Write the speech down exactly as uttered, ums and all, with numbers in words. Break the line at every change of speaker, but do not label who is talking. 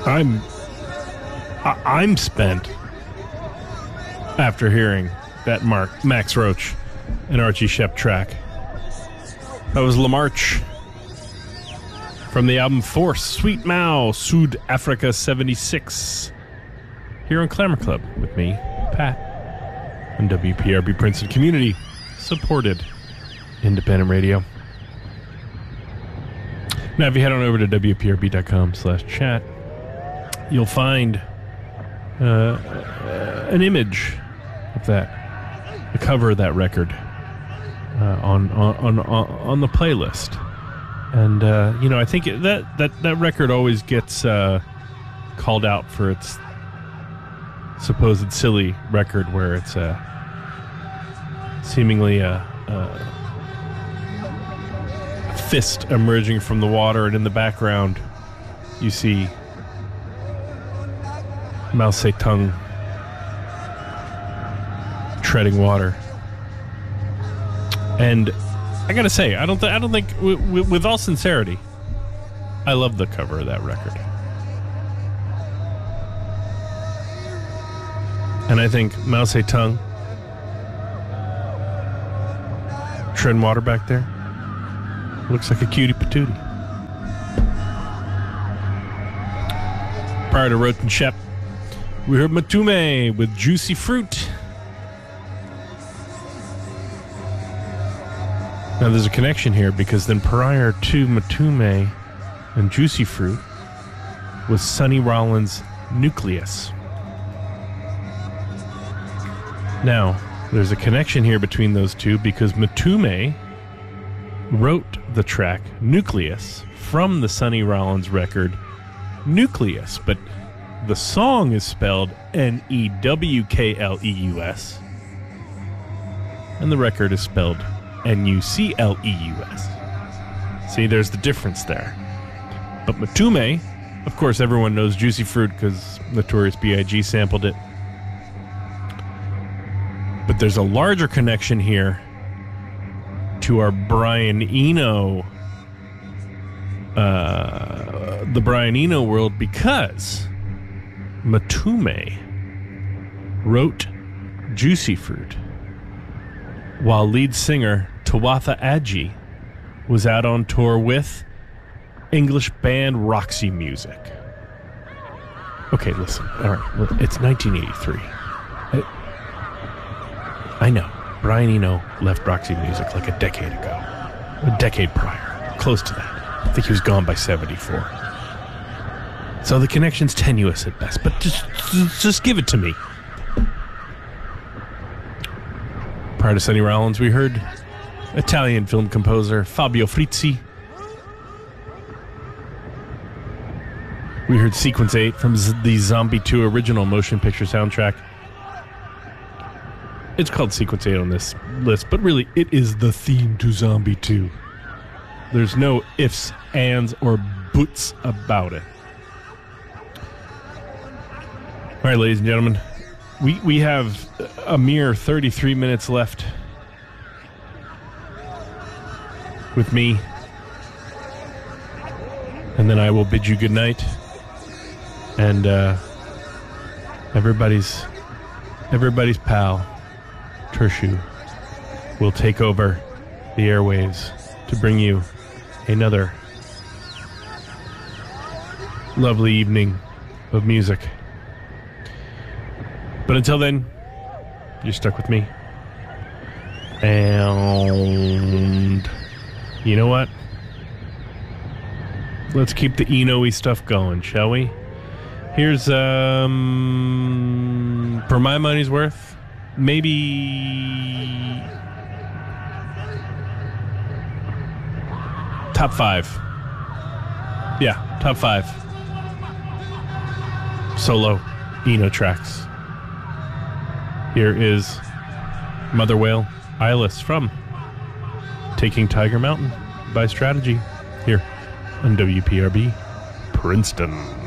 I'm I, I'm spent after hearing that Mark Max Roach and Archie Shepp track. That was La Marche from the album Force, Sweet Mao, Sud Africa seventy-six. Here on Clamor Club with me, Pat, on W P R B Princeton Community supported independent radio. Now, if you head on over to W P R B dot com slash chat, you'll find uh, uh, an image of that, the cover of that record uh, on, on on on the playlist. And uh, you know, I think it, that that that record always gets uh, called out for its supposed silly record, where it's a uh, seemingly a, a fist emerging from the water, and in the background you see Mao Zedong treading water. And I gotta say, I don't, th- I don't think, w- w- with all sincerity, I love the cover of that record. And I think Mao Zedong treading water back there looks like a cutie patootie. Prior to Roach and Shepp, we heard Matume with Juicy Fruit. Now there's a connection here, because then prior to Matume and Juicy Fruit was Sonny Rollins' Nucleus. Now, there's a connection here between those two, because Matume wrote the track Nucleus from the Sonny Rollins record Nucleus, but the song is spelled N E W K L E U S, and the record is spelled N U C L E U S. See, there's the difference there. But Matume, of course, everyone knows Juicy Fruit because Notorious B I G sampled it. But there's a larger connection here to our Brian Eno, uh, the Brian Eno world, because Matume wrote Juicy Fruit while lead singer Tawatha Adji was out on tour with English band Roxy Music. Okay, listen. All right, it's nineteen eighty-three. I, I know. Brian Eno left Roxy Music like a decade ago. A decade prior. Close to that. I think he was gone by seventy-four. So the connection's tenuous at best, but just, just give it to me. Prior to Sonny Rollins, we heard Italian film composer Fabio Frizzi. We heard Sequence eight from the Zombie two original motion picture soundtrack. It's called Sequence eight on this list, but really it is the theme to Zombie two. There's no ifs, ands, or buts about it. All right, ladies and gentlemen, we, we have a mere thirty-three minutes left with me, and then I will bid you good night. And uh, everybody's everybody's pal, Tershu, will take over the airwaves to bring you another lovely evening of music. But until then, you're stuck with me. And you know what? Let's keep the Eno-y stuff going, shall we? Here's, um, for my money's worth, maybe top five. Yeah, top five solo Eno tracks. Here is Mother Whale, Eyeless from Taking Tiger Mountain by Strategy, here on W P R B Princeton.